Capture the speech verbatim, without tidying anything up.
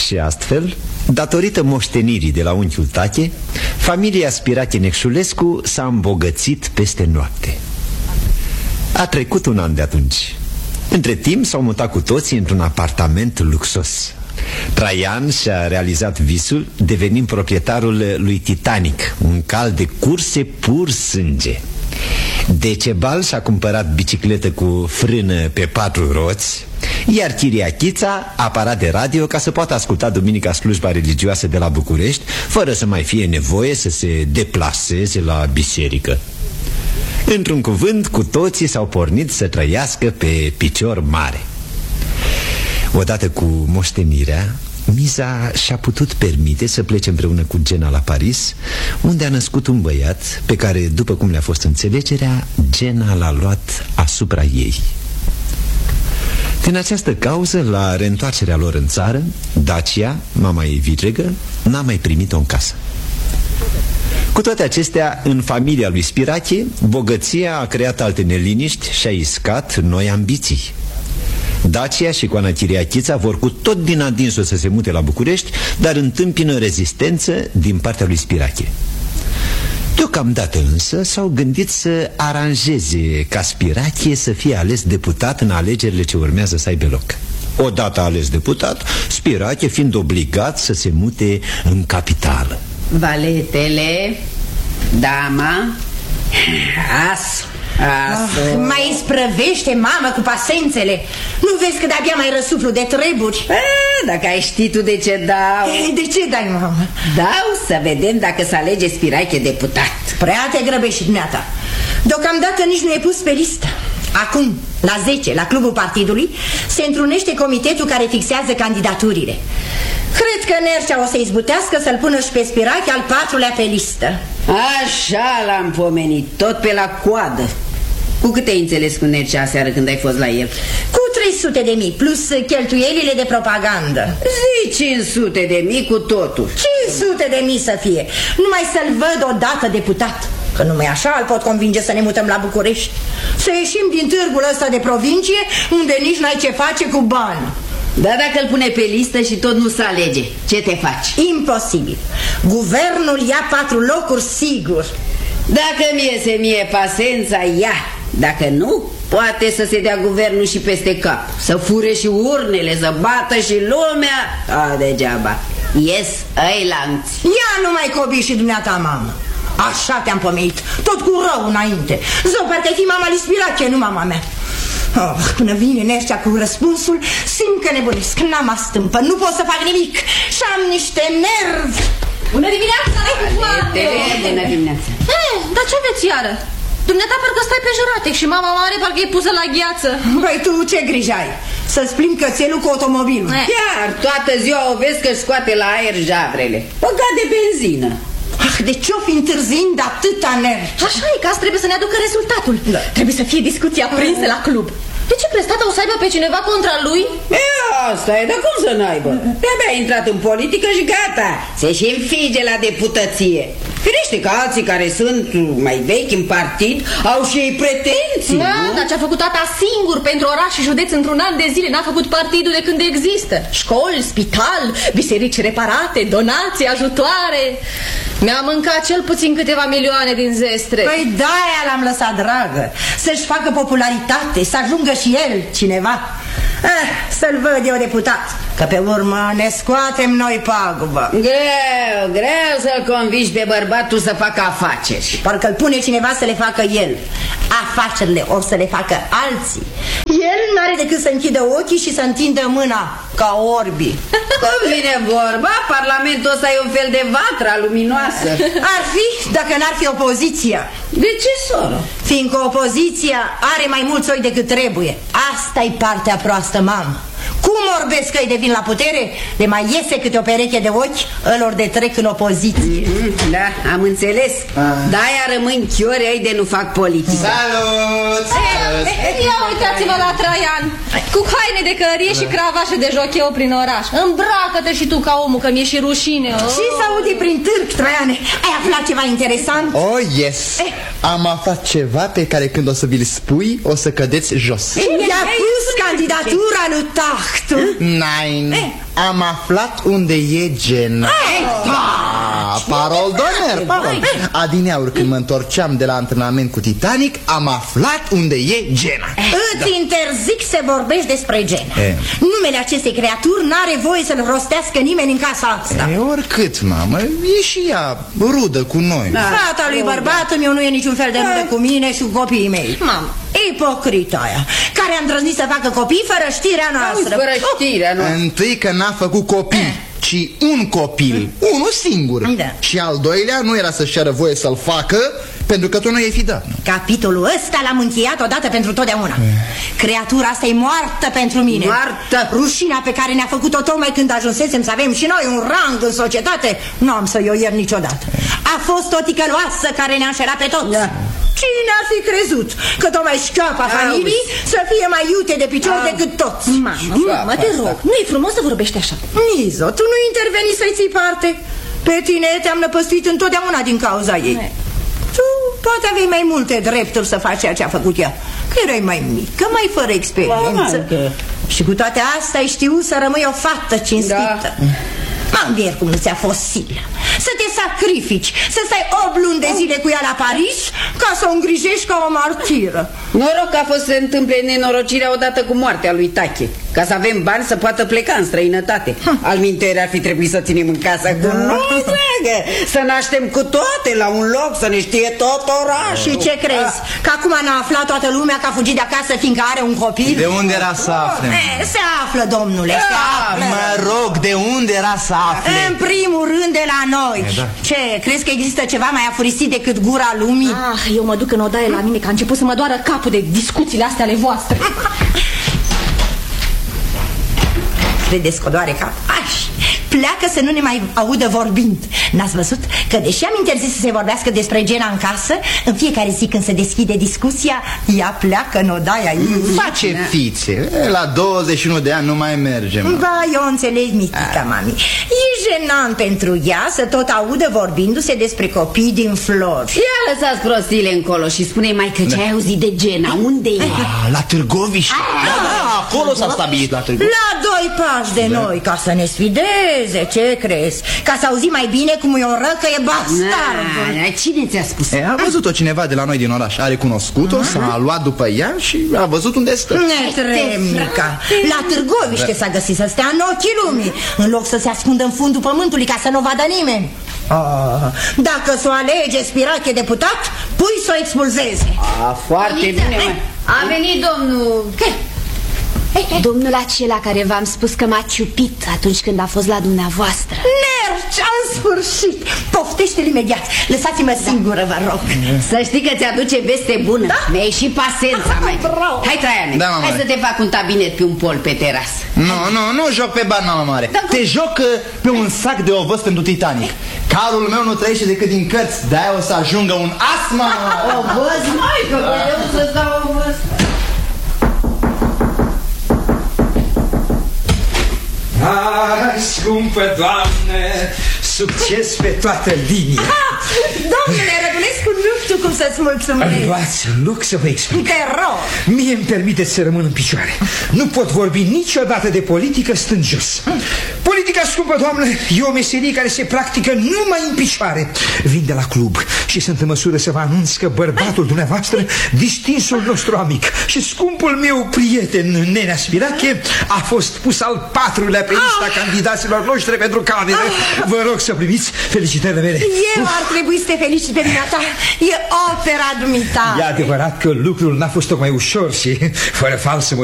Și astfel, datorită moștenirii de la unchiul Tache, familia Spirache Necșulescu s-a îmbogățit peste noapte. A trecut un an de atunci. Între timp s-au mutat cu toții într-un apartament luxos. Traian și-a realizat visul devenind proprietarul lui Titanic, un cal de curse pur sânge. Decebal și-a cumpărat bicicletă cu frână pe patru roți, iar Chiriachița aparat de radio ca să poată asculta duminica slujba religioasă de la București, fără să mai fie nevoie să se deplaseze la biserică. Într-un cuvânt, cu toții s-au pornit să trăiască pe picior mare. Odată cu moștenirea, Miza și-a putut permite să plece împreună cu Gena la Paris, unde a născut un băiat pe care, după cum le-a fost înțelegerea, Gena l-a luat asupra ei. Din această cauză, la reîntoarcerea lor în țară, Dacia, mama ei vitregă, n-a mai primit-o în casă. Cu toate acestea, în familia lui Spirache, bogăția a creat alte neliniști și a iscat noi ambiții. Dacia și Coana Chiriachița vor cu tot din adinsul să se mute la București, dar întâmpină rezistență din partea lui Spirache. Deocamdată însă s-au gândit să aranjeze ca Spirache să fie ales deputat în alegerile ce urmează să aibă loc. Odată ales deputat, Spirache fiind obligat să se mute în capitală. Valetele, dama, asu. Ah, mai isprăvește, mamă, cu pasențele. Nu vezi că de-abia mai răsuflu de treburi? A, dacă ai ști tu de ce dau. De ce dai, mamă? Dau să vedem dacă se alege Spirache deputat. Prea te grăbești și dumneata. Deocamdată nici nu e pus pe listă. Acum, la zece, la clubul partidului, se întrunește comitetul care fixează candidaturile. Cred că Nercea o să izbutească să-l pună și pe Spirache al patrulea pe listă. Așa l-am pomenit, tot pe la coadă. Cu câte ai înțeles cu Nercea aseară când ai fost la el? Cu trei sute de mii, plus cheltuielile de propagandă. Zi cinci sute de mii cu totul. cinci sute de mii să fie. Numai să-l văd odată deputat. Că numai așa îl pot convinge să ne mutăm la București. Să ieșim din târgul ăsta de provincie, unde nici n-ai ce face cu bani. Dar dacă îl pune pe listă și tot nu se alege, ce te faci? Imposibil. Guvernul ia patru locuri sigur. Dacă mi iese mie pasența, ia. Dacă nu, poate să se dea guvernul și peste cap, să fure și urnele, să bată și lumea. A, degeaba. Ies ăi lanți. Ia nu mai cobi și dumneata, mamă. Așa te-am pomenit, tot cu rău înainte. Zău, parcă ai fi mama lui Spirache, nu mama mea. Oh, până vine Nercea cu răspunsul, simt că nebunesc, n-am astâmpă, nu pot să fac nimic și am niște nervi. Bună dimineața! Bună dimineața! Eh, dar ce veți iară? Dumneata parcă stai pe juratic și mama mare parcă e pusă la gheață. Băi, tu ce grijă ai? Să-ți plimbi cățelul cu automobilul. eh. Chiar toată ziua o vezi că scoate la aer javrele. Păcat de benzină. Ah, de ce-o fi întârziind atâta nervi? Așa e, că azi trebuie să ne aducă rezultatul. Da. Trebuie să fie discuția prinsă la club. De ce crezi, tata o să aibă pe cineva contra lui? E, asta e, dar cum să n-aibă? De-abia a intrat în politică și gata, se și înfige la deputăție. Firește că alții care sunt mai vechi în partid au și ei pretenții, Da, nu? dar ce-a făcut tata singur pentru oraș și județ într-un an de zile n-a făcut partidul de când există. Școli, spital, biserici reparate, donații, ajutoare. Mi-a mâncat cel puțin câteva milioane din zestre. Păi de-aia l-am lăsat dragă, să-și facă popularitate, să ajungă și el cineva. eh, Să-l văd eu deputat, că pe urmă ne scoatem noi pagubă. Greu, greu să-l convingi pe bărbatul să facă afaceri. Parcă îl pune cineva să le facă el. Afacerile or să le facă alții. El n-are decât să închidă ochii și să întindă mâna ca orbii. Cum vine vorba, parlamentul ăsta e un fel de vatră luminoasă. Ar fi dacă n-ar fi opoziția. De ce, soră? Fiindcă opoziția are mai mulți oi decât trebuie. Asta-i partea proastă, mamă. Cum orbesc că îi devin la putere, de mai iese câte o pereche de ochi ălor de trec în opoziție. Mm-hmm, da, am înțeles. ah. De-aia rămân chiori ai de nu fac politică. Salut! Eh, eh, Ia uitați-vă la Traian, cu haine de călărie și cravașe de jocheu prin oraș. Îmbracă-te și tu ca omul, că mi-e și rușine. oh. Și s-aude prin târg, Traiane. Ai aflat ceva interesant? Oh, yes! Am aflat ceva pe care când o să vi-l spui, o să cădeți jos. I-a pus candidatura lui Tahtu. Nein! Eh, am aflat unde e Gena. Ah, parol d'oner, parol. Adineauri, când mă întorceam de la antrenament cu Titanic, am aflat unde e Gena. Îți interzic să vorbești despre Gena. E. Numele acestei creaturi n-are voie să-l rostească nimeni în casa asta. E, oricât, mamă, e și ea rudă cu noi. Da. Fata lui bărbatul meu nu e niciun fel de rudă cu mine și cu copiii mei. Mamă, ipocrita aia, care a îndrăznit să facă copii fără știrea noastră. Fără știrea noastră. Întâi că n-a făcut copii, ci un copil, unul singur. Da. Și al doilea nu era să-și ceară voie să-l facă, pentru că tu nu i-ai fi dat. Capitolul ăsta l-am încheiat odată pentru totdeauna. Creatura asta e moartă pentru mine. Moartă. Rușinea pe care ne-a făcut-o tocmai când ajunsesem să avem și noi un rang în societate, nu am să-i o iert niciodată. A fost o ticăloasă care ne-a înșelat pe toți. Da. Cine ar fi crezut că tocmai șchioapa familiei să fie mai iute de picior Au. decât toți? mamă, mamă, te rog, nu e frumos să vorbești așa. Nizo, tu nu interveni să-i ții parte. Pe tine te-am năpăstuit întotdeauna din cauza ei. Ne. Tu poate aveai mai multe drepturi să faci ceea ce a făcut ea, că erai mai mică, mai fără experiență. Da, și cu toate astea ai știut să rămâi o fată cinstită. Da. Mă învier cum nu ți-a fost silă să te sacrifici, să stai opt luni de zile cu ea la Paris ca să o îngrijești ca o martiră. Noroc că a fost să se întâmple nenorocirea odată cu moartea lui Tache, ca să avem bani să poată pleca în străinătate. Alminteri ar fi trebuit să ținem în casă cu noi, dragă, să naștem cu toate la un loc, să ne știe tot orașul. Și ce crezi? Că acum n-a aflat toată lumea că a fugit de acasă fiindcă are un copil? De unde era să aflem? E, se află, domnule, se află. Mă rog, de unde era să afle? În primul rând de la noi. E, da. Ce, crezi că există ceva mai afurisit decât gura lumii? Ah, eu mă duc în odaie la mine, că a început să mă doară capul de discuțiile astea ale voastre. Credeți că o doare cap? Aș, pleacă să nu ne mai audă vorbind. N-ați văzut că deși am interzis să se vorbească despre Gena în casă, în fiecare zi când se deschide discuția, ea pleacă în odaia ei. Face fițe, la douăzeci și unu de ani nu mai mergem. Ba, eu înțeleg, mitica mami. E jenant pentru ea să tot audă vorbindu-se despre copii din flori. Ia lăsați prostiile încolo și spune-i mai că ce ai auzit de Gena, unde e? Ah, la Târgoviș. Da, da, acolo s-a stabilit la Târgoviș. La doi pași de noi, ca să ne sfideze, ce crezi? Ca să auzi mai bine cum îi oră că e bastardul. Na, cine ți-a spus? E, a văzut-o cineva de la noi din oraș, a recunoscut-o, s-a luat după ea și a văzut unde stă. Netremnica. La Târgoviște s-a găsit să stea în ochii lumii, în loc să se ascundă în fundul pământului ca să nu vadă nimeni. Ah, dacă s-o alege Spirache deputat, pui să o expulzeze. A, foarte bine, mă. A venit domnul... Ce? Domnul acela care v-am spus că m-a ciupit atunci când a fost la dumneavoastră. Mergi, în sfârșit. Poftește-l imediat. Lăsați-mă singură, vă rog. Să știi că ți-aduce veste bună. Da? Mi-ai și pasența, mai. Bravo. Hai, Traiane, Da, mama hai mare. să te fac un tabinet pe un pol pe terasă. Nu, nu, nu joc pe bani, mama mare. Te joc uh, pe un sac de ovăz pentru Titanic. Calul meu nu trăiește decât din cărți, de-aia o să ajungă un as, mama. O văz, mai, că eu să-ți dau o văz. Ah, scumpă Doamne, succes pe toată linia. Domnule Rădulescu, nu știu cum să-ți mulțumesc. Luați loc să vă explic. Te rog. Mie îmi permiteți să rămân în picioare. Nu pot vorbi niciodată de politică stând jos. Politica, scumpă Doamnă, e o meserie care se practică numai în picioare. Vin de la club și sunt în măsură să vă anunț că bărbatul dumneavoastră, distinsul nostru amic și scumpul meu prieten, Nenea Spirache, a fost pus al patrulea pe lista candidaților noștri pentru cameră. Vă rog să primiți felicitările mele. Eu ar trebui să te felicit pe dumneata. E opera dumita. E adevărat că lucrul n-a fost tocmai ușor și fără falsă